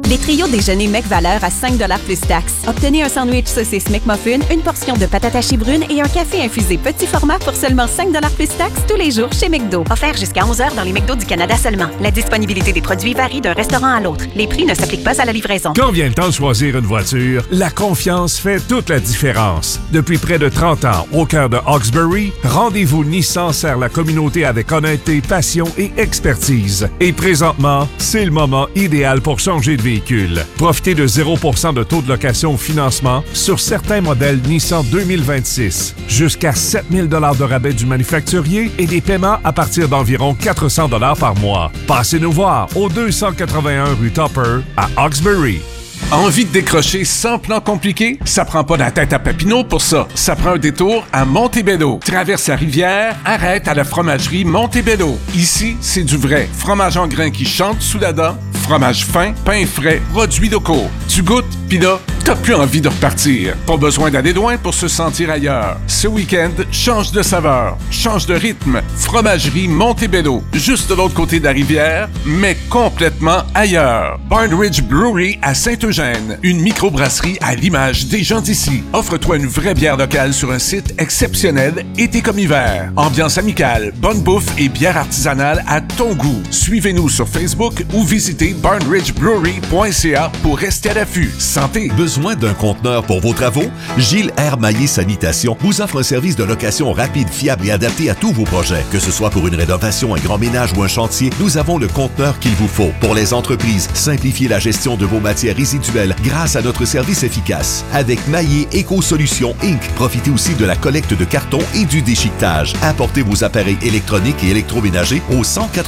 Les trios déjeuner Mec-Valeur à 5$ plus taxes. Obtenez un sandwich saucisse McMuffin, une portion de patates hachées brunes et un café infusé petit format pour seulement 5$ plus taxes tous les jours chez McDo. Offert jusqu'à 11h dans les McDo du Canada seulement. La disponibilité des produits varie d'un restaurant à l'autre. Les prix ne s'appliquent pas à la livraison. Quand vient le temps de choisir une voiture, la confiance fait toute la différence. Depuis près de 30 ans, au cœur de Hawkesbury, Rendez-vous Nissan sert la communauté avec honnêteté, passion et expertise. Et présentement, c'est le moment idéal pour changer de véhicule. Profitez de 0% de taux de location au financement sur certains modèles Nissan 2026. Jusqu'à 7 000 $ de rabais du manufacturier et des paiements à partir d'environ 400 $ par mois. Passez nous voir au 281 rue Tupper à Hawkesbury. Envie de décrocher sans plan compliqué? Ça prend pas la tête à Papineau pour ça. Ça prend un détour à Montebello. Traverse la rivière, arrête à la fromagerie Montebello. Ici, c'est du vrai. Fromage en grains qui chante sous la dent, fromage fin, pain frais, produits locaux. Tu goûtes, pis là, t'as plus envie de repartir. Pas besoin d'aller loin pour se sentir ailleurs. Ce week-end, change de saveur, change de rythme. Fromagerie Montebello, juste de l'autre côté de la rivière, mais complètement ailleurs. Barn Ridge Brewery à Saint-Eugène, une microbrasserie à l'image des gens d'ici. Offre-toi une vraie bière locale sur un site exceptionnel, été comme hiver. Ambiance amicale, bonne bouffe et bière artisanale à ton goût. Suivez-nous sur Facebook ou visitez barnridgebrewery.ca pour rester à l'affût. Santé! Besoin d'un conteneur pour vos travaux? Gilles Air Maillé Sanitation vous offre un service de location rapide, fiable et adapté à tous vos projets. Que ce soit pour une rénovation, un grand ménage ou un chantier, nous avons le conteneur qu'il vous faut. Pour les entreprises, simplifiez la gestion de vos matières résiduelles grâce à notre service efficace. Avec Maillé Éco-Solutions Inc., profitez aussi de la collecte de carton et du déchiquetage. Apportez vos appareils électroniques et électroménagers au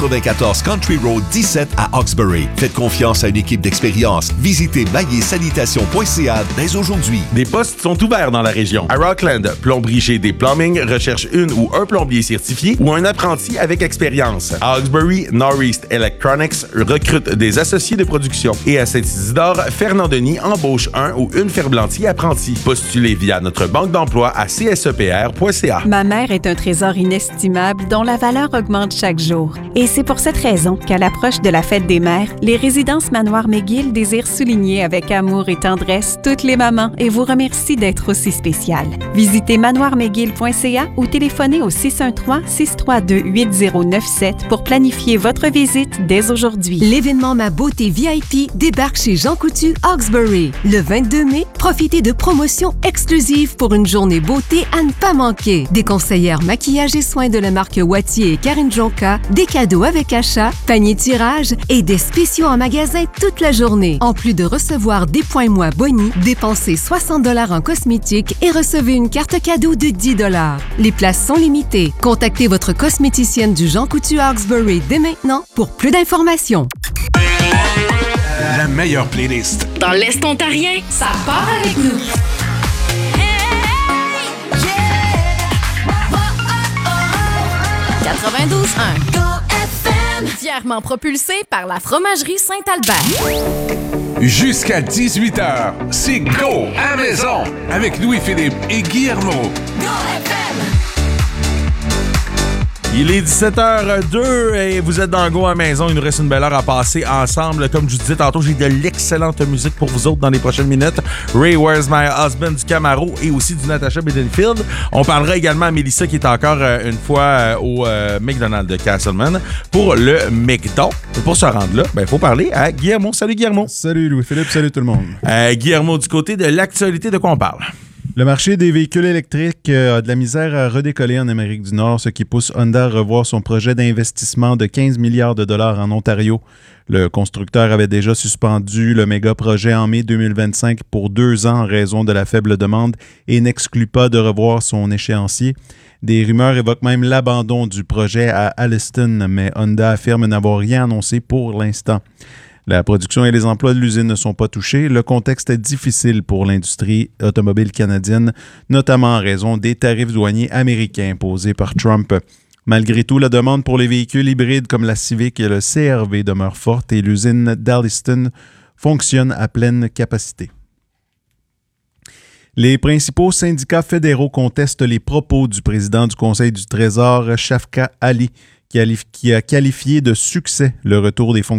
194 Country Road 17 à Hawkesbury. Faites confiance à une équipe d'expérience. Visitez maillésanitation.ca dès aujourd'hui. Des postes sont ouverts dans la région. À Rockland, Plomberie chez des Plumbing recherche une ou un plombier certifié ou un apprenti avec expérience. À Hawkesbury, Northeast Electronics recrute des associés de production. Et à Saint-Isidore, Fernand Denis embauche un ou une ferblantier apprenti. Postulez via notre banque d'emploi à csepr.ca. Ma mère est un trésor inestimable dont la valeur augmente chaque jour. Et c'est pour cette raison qu'à l'approche de la fête des mères, les résidences Manoir McGill désirent souligner avec amour et tendresse toutes les mamans et vous remercie d'être aussi spéciale. Visitez manoirmcgill.ca ou téléphonez au 613-632-8097 pour planifier votre visite dès aujourd'hui. L'événement Ma Beauté VIP débarque chez Jean Coutu Hawkesbury. Le 22 mai, profitez de promotions exclusives pour une journée beauté à ne pas manquer. Des conseillères maquillage et soins de la marque Wattier et Karine Jonca, des cadeaux avec achat, panier tirage et des spéciaux en magasin toute la journée. En plus de recevoir des points mois Boni, dépensez 60 $ en cosmétiques et recevez une carte cadeau de 10 $. Les places sont limitées. Contactez votre cosméticienne du Jean Coutu Hawkesbury dès maintenant pour plus d'informations. La meilleure playlist. Dans l'Est ontarien, ça part avec nous. « 92.1 Go FM » fièrement propulsé par la Fromagerie Saint-Albert. Jusqu'à 18h, c'est Go à la maison avec Louis-Philippe et Guillermo. Go FM! Il est 17h02 et vous êtes dans Go à la maison. Il nous reste une belle heure à passer ensemble. Comme je vous disais tantôt, j'ai de l'excellente musique pour vous autres dans les prochaines minutes. Ray Where's My Husband du Camaro et aussi du Natasha Bedingfield. On parlera également à Mélissa qui est encore une fois au McDonald's de Castleman pour le McDo. Pour se rendre là, il faut parler à Guillermo. Salut Guillermo. Salut Louis-Philippe, salut tout le monde. Guillermo, du côté de l'actualité, de quoi on parle? Le marché des véhicules électriques a de la misère à redécoller en Amérique du Nord, ce qui pousse Honda à revoir son projet d'investissement de 15 milliards de dollars en Ontario. Le constructeur avait déjà suspendu le méga-projet en mai 2025 pour 2 ans en raison de la faible demande et n'exclut pas de revoir son échéancier. Des rumeurs évoquent même l'abandon du projet à Alliston, mais Honda affirme n'avoir rien annoncé pour l'instant. La production et les emplois de l'usine ne sont pas touchés. Le contexte est difficile pour l'industrie automobile canadienne, notamment en raison des tarifs douaniers américains imposés par Trump. Malgré tout, la demande pour les véhicules hybrides comme la Civic et le CR-V demeure forte et l'usine d'Alliston fonctionne à pleine capacité. Les principaux syndicats fédéraux contestent les propos du président du Conseil du Trésor, Shafqat Ali, qui a qualifié de succès le retour des fonctionnaires